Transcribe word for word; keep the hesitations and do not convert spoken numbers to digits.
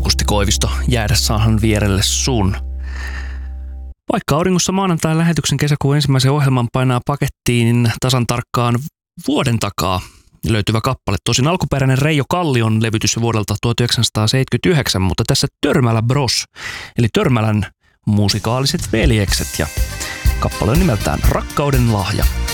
Aukusti Koivisto, jäädä saahan vierelle sun. Vaikka auringossa maanantain lähetyksen kesäkuun ensimmäisen ohjelman painaa pakettiin tasan tarkkaan vuoden takaa löytyvä kappale. Tosin alkuperäinen Reijo Kallion levytys vuodelta tuhatyhdeksänsataaseitsemänkymmentäyhdeksän, mutta tässä Törmälä Bros, eli Törmälän musikaaliset veljekset, ja kappale on nimeltään Rakkauden lahja.